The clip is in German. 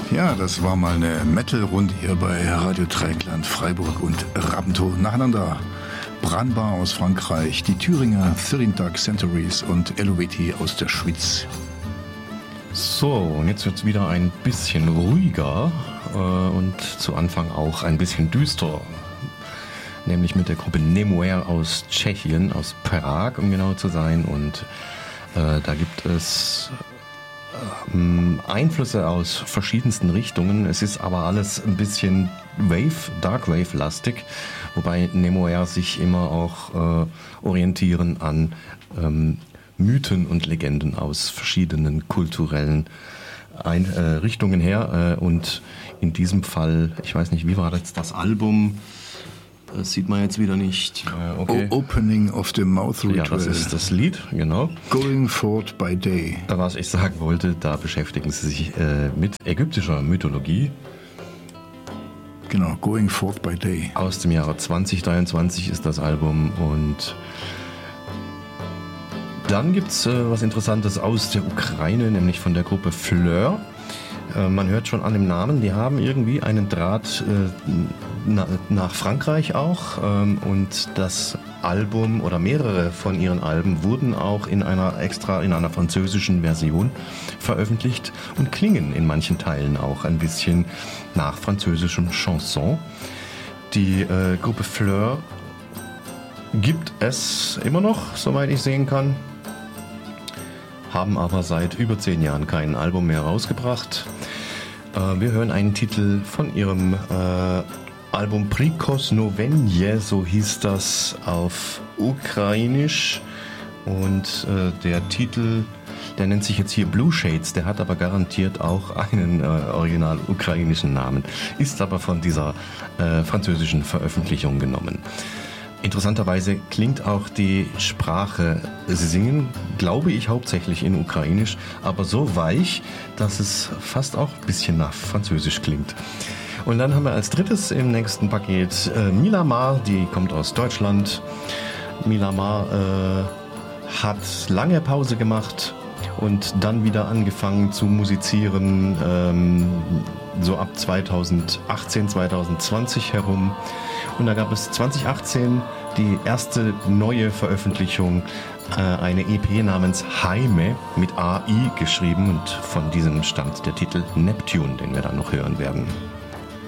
Ja, das war mal eine Metal-Runde hier bei Radio Dreieckland, Freiburg und Rabentow nacheinander. Branbar aus Frankreich, die Thüringer 13 Dark Centuries und Eloveti aus der Schweiz. So, und jetzt wird es wieder ein bisschen ruhiger und zu Anfang auch ein bisschen düster. Nämlich mit der Gruppe Nemoair aus Tschechien, aus Prag, um genau zu sein. Und da gibt es Einflüsse aus verschiedensten Richtungen. Es ist aber alles ein bisschen Dark Wave-lastig, wobei Nemoair sich immer auch orientieren an Mythen und Legenden aus verschiedenen kulturellen Richtungen her. Und in diesem Fall, ich weiß nicht, wie war das Album? Das sieht man jetzt wieder nicht. Okay. Opening of the Mouth Ritual. Ja, das ist das Lied, genau. Going Forth by Day. Was ich sagen wollte, da beschäftigen sie sich mit ägyptischer Mythologie. Genau, Going Forth by Day. Aus dem Jahre 2023 ist das Album. Und dann gibt es was Interessantes aus der Ukraine, nämlich von der Gruppe Fleur. Man hört schon an dem Namen, die haben irgendwie einen Draht nach Frankreich auch, und das Album oder mehrere von ihren Alben wurden auch in einer französischen Version veröffentlicht und klingen in manchen Teilen auch ein bisschen nach französischem Chanson. Die Gruppe Fleur gibt es immer noch, soweit ich sehen kann, haben aber seit über 10 Jahren kein Album mehr rausgebracht. Wir hören einen Titel von ihrem Album Prikosnovenje, so hieß das auf Ukrainisch. Und der Titel, der nennt sich jetzt hier Blue Shades, der hat aber garantiert auch einen original ukrainischen Namen, ist aber von dieser französischen Veröffentlichung genommen. Interessanterweise klingt auch die Sprache, sie singen, glaube ich, hauptsächlich in Ukrainisch, aber so weich, dass es fast auch ein bisschen nach Französisch klingt. Und dann haben wir als drittes im nächsten Paket Milamar, die kommt aus Deutschland. Milamar hat lange Pause gemacht und dann wieder angefangen zu musizieren, so ab 2018, 2020 herum. Und da gab es 2018 die erste neue Veröffentlichung, eine EP namens Heime mit AI geschrieben, und von diesem stammt der Titel Neptune, den wir dann noch hören werden.